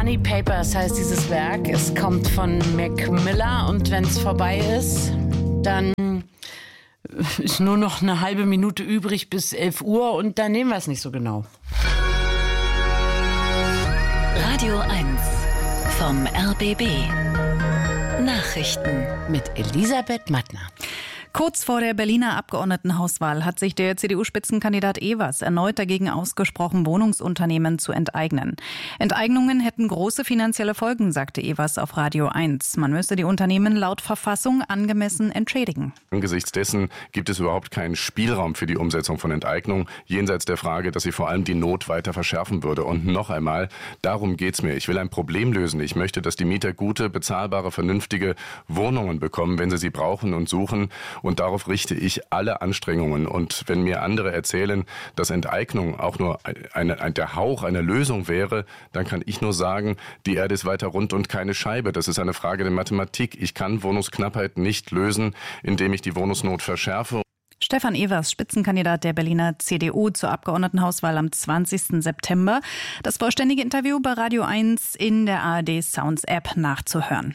Money Papers heißt dieses Werk. Es kommt von Mac Miller und wenn es vorbei ist, dann ist nur noch eine halbe Minute übrig bis 11 Uhr und dann nehmen wir es nicht so genau. Radio 1 vom RBB. Nachrichten mit Elisabeth Mattner. Kurz vor der Berliner Abgeordnetenhauswahl hat sich der CDU-Spitzenkandidat Ewers erneut dagegen ausgesprochen, Wohnungsunternehmen zu enteignen. Enteignungen hätten große finanzielle Folgen, sagte Ewers auf Radio 1. Man müsse die Unternehmen laut Verfassung angemessen entschädigen. Angesichts dessen gibt es überhaupt keinen Spielraum für die Umsetzung von Enteignung, jenseits der Frage, dass sie vor allem die Not weiter verschärfen würde. Und noch einmal, darum geht's mir. Ich will ein Problem lösen. Ich möchte, dass die Mieter gute, bezahlbare, vernünftige Wohnungen bekommen, wenn sie brauchen und suchen. Und darauf richte ich alle Anstrengungen. Und wenn mir andere erzählen, dass Enteignung auch nur der Hauch einer Lösung wäre, dann kann ich nur sagen, die Erde ist weiter rund und keine Scheibe. Das ist eine Frage der Mathematik. Ich kann Wohnungsknappheit nicht lösen, indem ich die Wohnungsnot verschärfe. Stefan Ewers, Spitzenkandidat der Berliner CDU zur Abgeordnetenhauswahl am 20. September. Das vollständige Interview bei Radio 1 in der ARD Sounds App nachzuhören.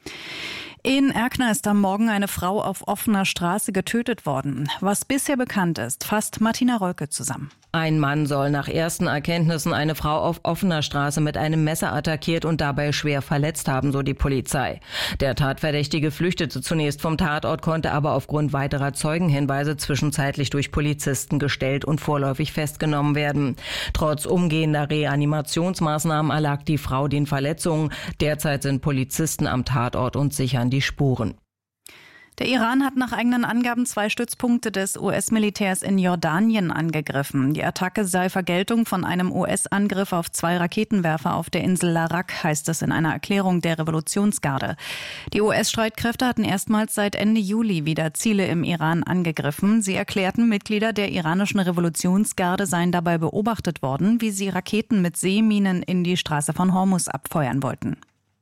In Erkner ist am Morgen eine Frau auf offener Straße getötet worden. Was bisher bekannt ist, fasst Martina Rölke zusammen. Ein Mann soll nach ersten Erkenntnissen eine Frau auf offener Straße mit einem Messer attackiert und dabei schwer verletzt haben, so die Polizei. Der Tatverdächtige flüchtete zunächst vom Tatort, konnte aber aufgrund weiterer Zeugenhinweise zwischenzeitlich durch Polizisten gestellt und vorläufig festgenommen werden. Trotz umgehender Reanimationsmaßnahmen erlag die Frau den Verletzungen. Derzeit sind Polizisten am Tatort und sichern die Spuren. Der Iran hat nach eigenen Angaben 2 Stützpunkte des US-Militärs in Jordanien angegriffen. Die Attacke sei Vergeltung von einem US-Angriff auf 2 Raketenwerfer auf der Insel Larak, heißt es in einer Erklärung der Revolutionsgarde. Die US-Streitkräfte hatten erstmals seit Ende Juli wieder Ziele im Iran angegriffen. Sie erklärten, Mitglieder der iranischen Revolutionsgarde seien dabei beobachtet worden, wie sie Raketen mit Seeminen in die Straße von Hormuz abfeuern wollten.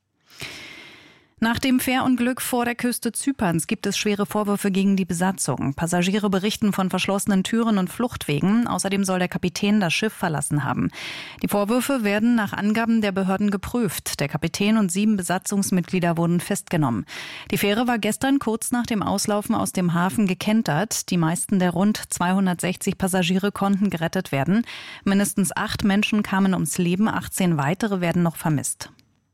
Nach dem Fährunglück vor der Küste Zyperns gibt es schwere Vorwürfe gegen die Besatzung. Passagiere berichten von verschlossenen Türen und Fluchtwegen. Außerdem soll der Kapitän das Schiff verlassen haben. Die Vorwürfe werden nach Angaben der Behörden geprüft. Der Kapitän und 7 Besatzungsmitglieder wurden festgenommen. Die Fähre war gestern kurz nach dem Auslaufen aus dem Hafen gekentert. Die meisten der rund 260 Passagiere konnten gerettet werden. Mindestens 8 Menschen kamen ums Leben, 18 weitere werden noch vermisst.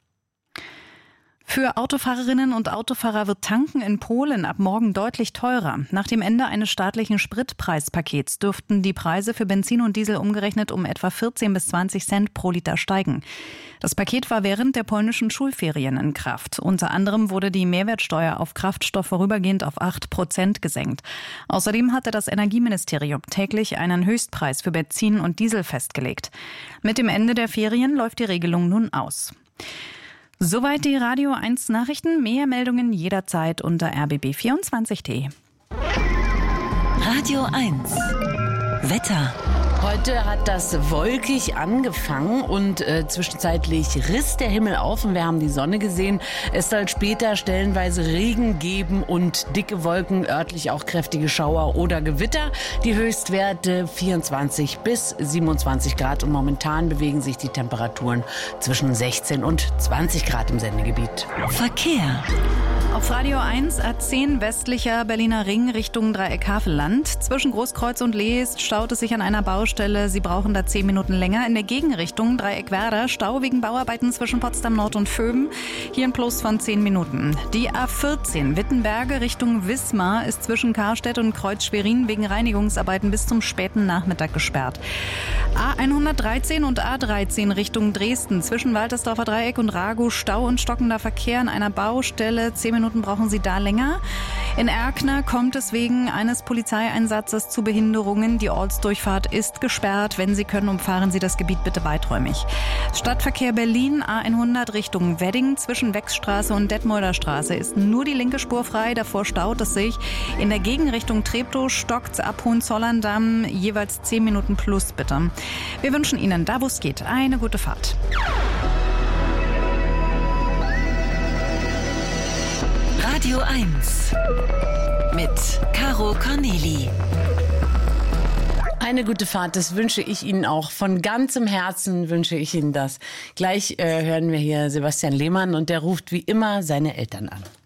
Für Autofahrerinnen und Autofahrer wird Tanken in Polen ab morgen deutlich teurer. Nach dem Ende eines staatlichen Spritpreispakets dürften die Preise für Benzin und Diesel umgerechnet um etwa 14 bis 20 Cent pro Liter steigen. Das Paket war während der polnischen Schulferien in Kraft. Unter anderem wurde die Mehrwertsteuer auf Kraftstoff vorübergehend auf 8% gesenkt. Außerdem hatte das Energieministerium täglich einen Höchstpreis für Benzin und Diesel festgelegt. Mit dem Ende der Ferien läuft die Regelung nun aus. Soweit die Radio 1 Nachrichten. Mehr Meldungen jederzeit unter rbb24.de. Radio 1 Wetter. Heute hat das wolkig angefangen und zwischenzeitlich riss der Himmel auf und wir haben die Sonne gesehen. Es soll später stellenweise Regen geben und dicke Wolken, örtlich auch kräftige Schauer oder Gewitter. Die Höchstwerte 24 bis 27 Grad und momentan bewegen sich die Temperaturen zwischen 16 und 20 Grad im Sendegebiet. Verkehr. Auf Radio 1 A10 westlicher Berliner Ring Richtung Dreieck Havelland. Zwischen Großkreuz und Lees staut es sich an einer Baustelle. Sie brauchen da 10 Minuten länger. In der Gegenrichtung Dreieck Werder Stau wegen Bauarbeiten zwischen Potsdam Nord und Vöben. Hier ein Plus von 10 Minuten. Die A14 Wittenberge Richtung Wismar ist zwischen Karstedt und Kreuz Schwerin wegen Reinigungsarbeiten bis zum späten Nachmittag gesperrt. A113 und A13 Richtung Dresden zwischen Waltersdorfer Dreieck und Raguh Stau und stockender Verkehr an einer Baustelle. 10 Minuten brauchen Sie da länger. In Erkner kommt es wegen eines Polizeieinsatzes zu Behinderungen. Die Ortsdurchfahrt ist gesperrt. Wenn Sie können, umfahren Sie das Gebiet bitte weiträumig. Stadtverkehr Berlin, A100 Richtung Wedding zwischen Wechsstraße und Detmolder Straße ist nur die linke Spur frei. Davor staut es sich. In der Gegenrichtung Treptow stockt ab Hohenzollern-Damm jeweils 10 Minuten plus bitte. Wir wünschen Ihnen, da wo es geht, eine gute Fahrt. Radio 1 mit Caro Corneli. Eine gute Fahrt, das wünsche ich Ihnen auch. Von ganzem Herzen wünsche ich Ihnen das. Gleich hören wir hier Sebastian Lehmann und der ruft wie immer seine Eltern an.